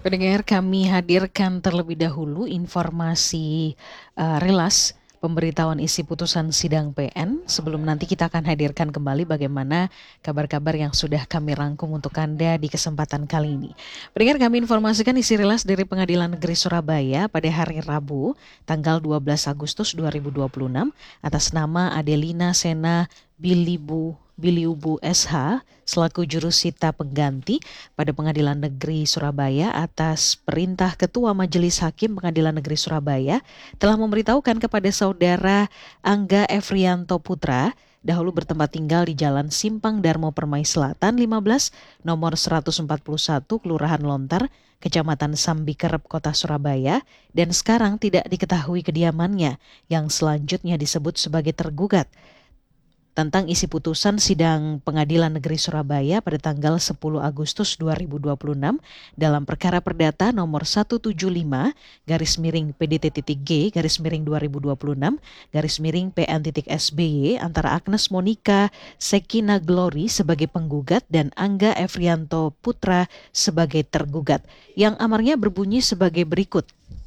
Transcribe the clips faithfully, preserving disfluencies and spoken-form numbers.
Pendengar, kami hadirkan terlebih dahulu informasi uh, relas pemberitahuan isi putusan sidang P N. Sebelum nanti kita akan hadirkan kembali bagaimana kabar-kabar yang sudah kami rangkum untuk Anda di kesempatan kali ini. Pendengar, kami informasikan isi relas dari Pengadilan Negeri Surabaya pada hari Rabu, tanggal dua belas Agustus dua ribu dua puluh enam atas nama Adelina Sena Bilibu Biliubu S H selaku jurusita pengganti pada Pengadilan Negeri Surabaya atas perintah Ketua Majelis Hakim Pengadilan Negeri Surabaya telah memberitahukan kepada saudara Angga Efrianto Putra, dahulu bertempat tinggal di Jalan Simpang Darmo Permai Selatan lima belas, nomor seratus empat puluh satu, Kelurahan Lontar, Kecamatan Sambikerep, Kota Surabaya, dan sekarang tidak diketahui kediamannya yang selanjutnya disebut sebagai tergugat, tentang isi putusan sidang Pengadilan Negeri Surabaya pada tanggal sepuluh Agustus dua ribu dua puluh enam dalam perkara perdata nomor seratus tujuh puluh lima garis miring P D T.G garis miring dua ribu dua puluh enam garis miring P N.S B Y antara Agnes Monica Sekina Glory sebagai penggugat dan Angga Efrianto Putra sebagai tergugat, yang amarnya berbunyi sebagai berikut.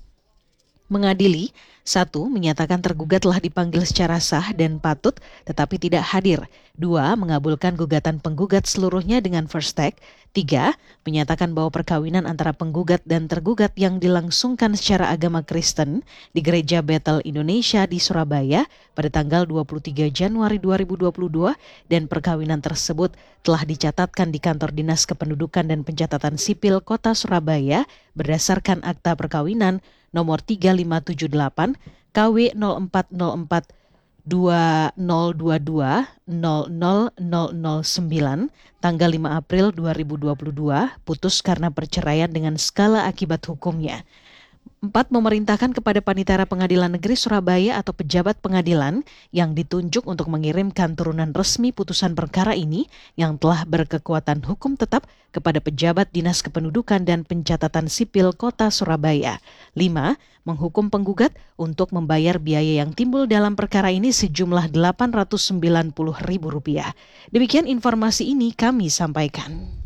Mengadili, satu. Menyatakan tergugat telah dipanggil secara sah dan patut tetapi tidak hadir. Dua. Mengabulkan gugatan penggugat seluruhnya dengan first take. Tiga. Menyatakan bahwa perkawinan antara penggugat dan tergugat yang dilangsungkan secara agama Kristen di Gereja Bethel Indonesia di Surabaya pada tanggal dua puluh tiga Januari dua ribu dua puluh dua dan perkawinan tersebut telah dicatatkan di Kantor Dinas Kependudukan dan Pencatatan Sipil Kota Surabaya berdasarkan akta perkawinan nomor tiga lima tujuh delapan K W nol empat nol empat dua nol dua dua nol nol nol nol sembilan tanggal lima April dua ribu dua puluh dua, putus karena perceraian dengan skala akibat hukumnya. Empat. Memerintahkan kepada Panitera Pengadilan Negeri Surabaya atau pejabat pengadilan yang ditunjuk untuk mengirimkan turunan resmi putusan perkara ini yang telah berkekuatan hukum tetap kepada pejabat Dinas Kependudukan dan Pencatatan Sipil Kota Surabaya. Lima. Menghukum penggugat untuk membayar biaya yang timbul dalam perkara ini sejumlah delapan ratus sembilan puluh ribu rupiah. Demikian informasi ini kami sampaikan.